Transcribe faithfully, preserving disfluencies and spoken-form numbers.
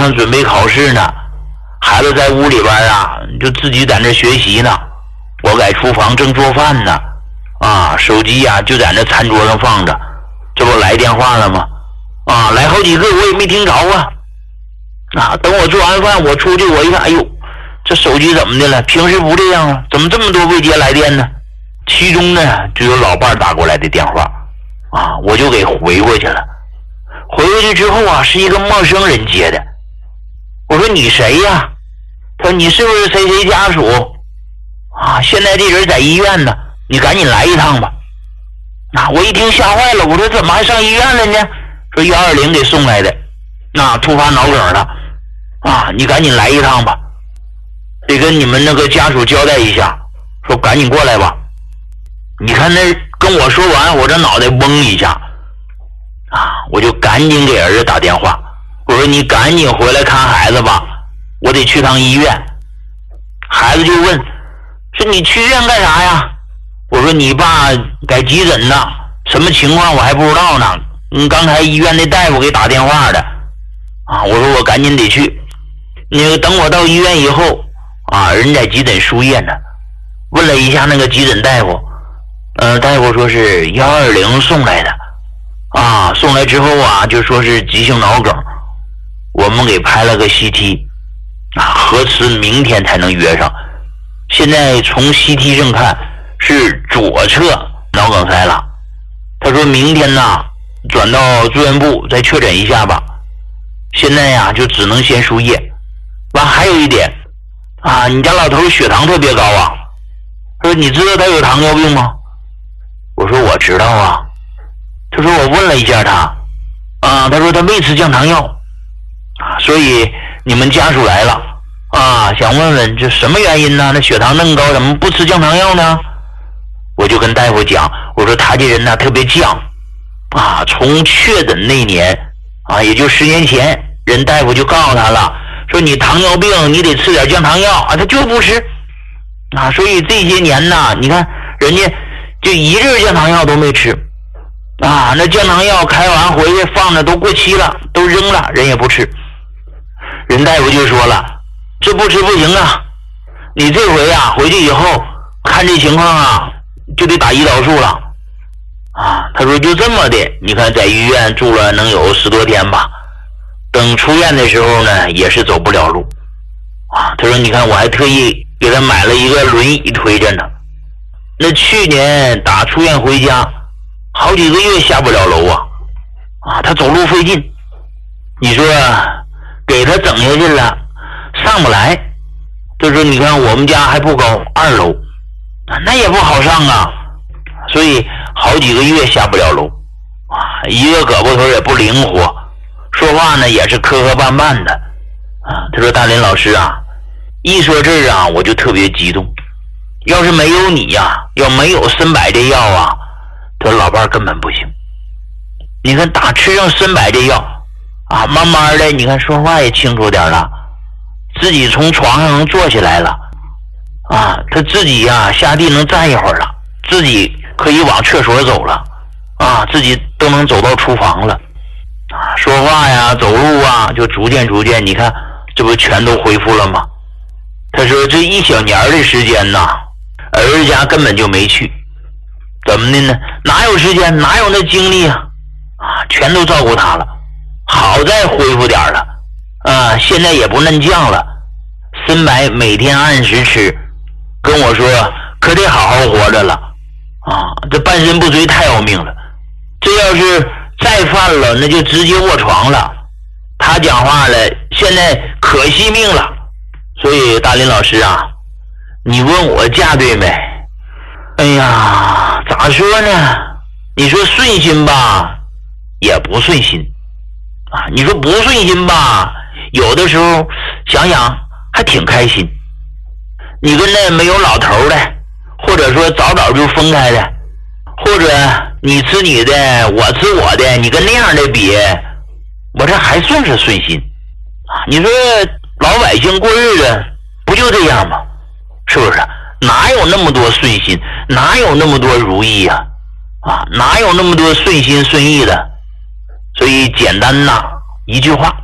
上准备考试呢，孩子在屋里边啊，就自己在那学习呢。我在厨房正做饭呢，啊，手机呀、啊、就在那餐桌上放着，这不来电话了吗？啊，来好几个我也没听着啊。啊，等我做完饭我出去我一看，哎呦，这手机怎么的了？平时不这样啊，怎么这么多未接来电呢？其中呢就有老伴打过来的电话，啊，我就给回过去了。回过去之后啊，是一个陌生人接的。我说你谁呀？他说你是不是谁谁家属？啊，现在这人在医院呢，你赶紧来一趟吧。啊，我一听吓坏了，我说怎么还上医院了呢？说幺二零给送来的，那突发脑梗了。啊，你赶紧来一趟吧，得跟你们那个家属交代一下，说赶紧过来吧。你看那跟我说完，我这脑袋嗡一下，啊，我就赶紧给儿子打电话，我说你赶紧回来看孩子吧，我得去趟医院。孩子就问，说你去医院干啥呀？我说你爸在急诊呢，什么情况我还不知道呢，嗯，刚才医院那大夫给打电话的。啊，我说我赶紧得去。那个等我到医院以后，啊，人在急诊输液呢。问了一下那个急诊大夫，呃，大夫说是幺二零送来的，啊，送来之后啊，就说是急性脑梗，我们给拍了个 C T， 啊，核磁明天才能约上。现在从 C T 上看是左侧脑梗塞了。他说明天呢转到住院部再确诊一下吧。现在呀就只能先输液。完还有一点啊，你家老头血糖特别高啊。他说你知道他有糖尿病吗？我说我知道啊。他说我问了一下他，啊，他说他没吃降糖药，啊，所以你们家属来了，啊，想问问这什么原因呢？那血糖那么高，怎么不吃降糖药呢？我就跟大夫讲，我说他这人呢特别犟，啊，从确诊那年，啊，也就十年前，人大夫就告诉他了，说你糖尿病你得吃点降糖药啊，他就不吃，啊，所以这些年呢，你看人家就一粒降糖药都没吃。啊，那降糖药开完回去放着都过期了，都扔了，人也不吃。人大夫就说了，这不吃不行啊，你这回啊回去以后看这情况啊，就得打胰岛素了。啊，他说就这么的，你看在医院住了能有十多天吧，等出院的时候呢，也是走不了路。啊，他说你看我还特意给他买了一个轮椅推着呢。那去年打出院回家。好几个月下不了楼啊，啊，他走路费劲，你说给他整下去了，上不来，就是你看我们家还不高，二楼，那也不好上啊，所以好几个月下不了楼，啊，一个胳膊头也不灵活，说话呢也是磕磕绊绊的，啊，他说大林老师啊，一说这儿啊我就特别激动，要是没有你呀、啊，要没有参柏这药啊。他老伴根本不行，你看打吃上参柏这药啊，慢慢的你看说话也清楚点了，自己从床上能坐起来了啊，他自己呀、啊、下地能站一会儿了，自己可以往厕所走了啊，自己都能走到厨房了啊，说话呀走路啊就逐渐逐渐，你看这不全都恢复了吗？他说这一小年的时间呐，儿子家根本就没去。怎么的呢？哪有时间，哪有那精力啊？啊，全都照顾他了。好在恢复点了，啊，现在也不嫩犟了。参柏每天按时吃，跟我说可得好好活着了。啊，这半身不遂太要命了。这要是再犯了，那就直接卧床了。他讲话了，现在可惜命了。所以大林老师啊，你问我嫁对没？哎呀，咋说呢？你说顺心吧，也不顺心啊；你说不顺心吧，有的时候想想还挺开心。你跟那没有老头的，或者说早早就分开的，或者你吃你的，我吃我的，你跟那样的比，我这还算是顺心啊。你说老百姓过日子不就这样吗？是不是？哪有那么多顺心，哪有那么多如意呀、啊？啊，哪有那么多顺心顺意的？所以简单呐，一句话，